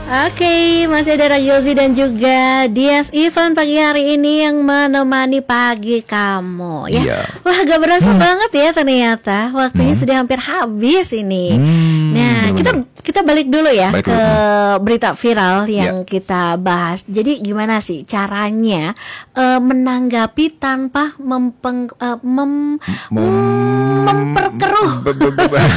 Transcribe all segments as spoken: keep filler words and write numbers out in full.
Oke, masih ada Yozi dan juga Dias Ivan pagi hari ini yang menemani pagi kamu ya. Iya. Wah, gak berasa Hmm. banget ya ternyata. Waktunya Hmm. sudah hampir habis ini. Hmm, Nah, kita benar-benar. kita balik dulu ya Balik ke dulu. berita viral yang Iya. kita bahas. Jadi gimana sih caranya eh, menanggapi tanpa mempeng, eh, mem, Mem- memperkeruh? be- be- be- be-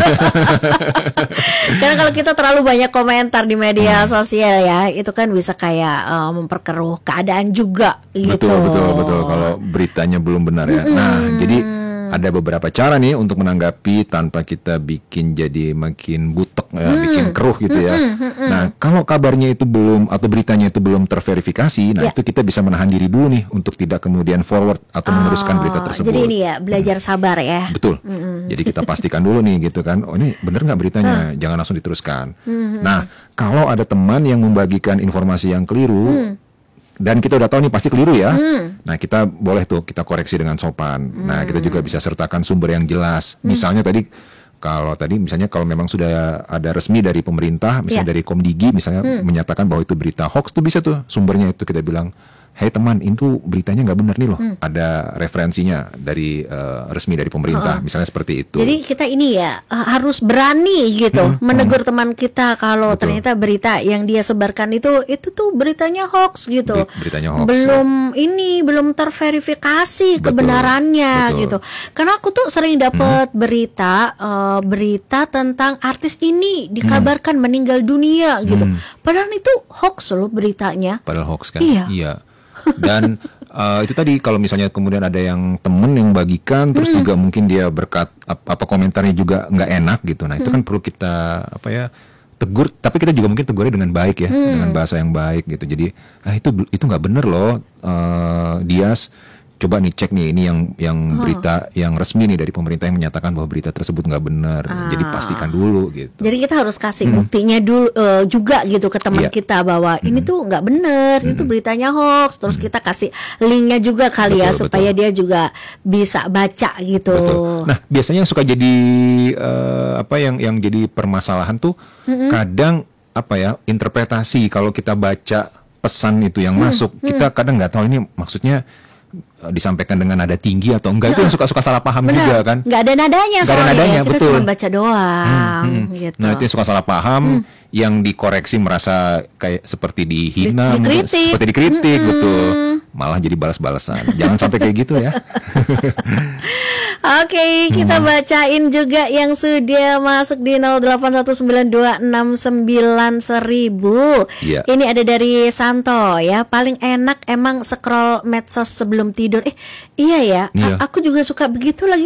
Karena kalau kita terlalu banyak komentar di media sosial ya, itu kan bisa kayak eh, memperkeruh keadaan juga gitu. Betul, betul, betul. Kalau beritanya belum benar ya. Nah, jadi ada beberapa cara nih untuk menanggapi tanpa kita bikin jadi makin butek ya, bikin keruh gitu ya. Nah, kalau kabarnya itu belum atau beritanya itu belum terverifikasi, nah Ya. itu kita bisa menahan diri dulu nih untuk tidak kemudian forward atau meneruskan berita Oh, tersebut. jadi ini ya belajar sabar ya. Betul. Jadi kita pastikan dulu nih gitu kan. Oh, ini bener nggak beritanya? Jangan langsung diteruskan. Nah, kalau ada teman yang membagikan informasi yang keliru dan kita udah tahu nih pasti keliru ya. Nah, kita boleh tuh kita koreksi dengan sopan. Nah, kita juga bisa sertakan sumber yang jelas. Misalnya tadi kalau tadi misalnya kalau memang sudah ada resmi dari pemerintah, misalnya Ya. dari Komdigi misalnya menyatakan bahwa itu berita hoax, tuh bisa tuh sumbernya itu kita bilang, "Hei teman, itu beritanya nggak benar nih loh." Ada referensinya dari eh, resmi dari pemerintah, misalnya seperti itu. Jadi kita ini ya eh, harus berani gitu menegur teman kita kalau Betul. ternyata berita yang dia sebarkan itu itu tuh beritanya hoax gitu. Beri- beritanya hoax, Belum ini belum terverifikasi Betul, kebenarannya betul. gitu. Karena aku tuh sering dapat berita eh, berita tentang artis ini dikabarkan meninggal dunia gitu. Padahal itu hoax loh beritanya. Padahal hoax kan? Iya. Dan eh, itu tadi kalau misalnya kemudian ada yang temen yang bagikan, terus juga mungkin dia berkat ap- apa komentarnya juga nggak enak gitu. Nah itu kan perlu kita apa ya tegur, tapi kita juga mungkin tegurnya dengan baik ya, dengan bahasa yang baik gitu. Jadi ah itu itu nggak bener loh, eh, Dias. Coba nih cek nih ini yang yang berita yang resmi nih dari pemerintah yang menyatakan bahwa berita tersebut nggak benar. Jadi pastikan dulu gitu. Jadi kita harus kasih buktinya dulu eh, juga gitu ke teman Iya. kita bahwa ini tuh nggak bener, itu beritanya hoax. Terus kita kasih linknya juga kali ya Betul, supaya betul. dia juga bisa baca gitu. Betul. Nah, biasanya yang suka jadi eh, apa yang yang jadi permasalahan tuh kadang apa ya interpretasi kalau kita baca pesan itu yang masuk, kita kadang nggak tahu ini maksudnya eh, disampaikan dengan nada tinggi atau enggak, itu yang suka-suka salah paham Benar, juga kan. nggak ada nadanya Nggak ada soalnya nadanya, kita betul. cuma baca doang Hmm. gitu. Nah, itu yang suka salah paham, yang dikoreksi merasa kayak seperti dihina, Di- dikritik. seperti dikritik, betul. Malah jadi balas-balasan. Jangan sampai kayak gitu ya. Oke, kita bacain juga yang sudah masuk di nol delapan satu sembilan dua enam sembilan seribu. Iya. Ini ada dari Santo ya. Paling enak emang scroll medsos sebelum tidur. Eh, iya ya. Iya. A- aku juga suka begitu lagi.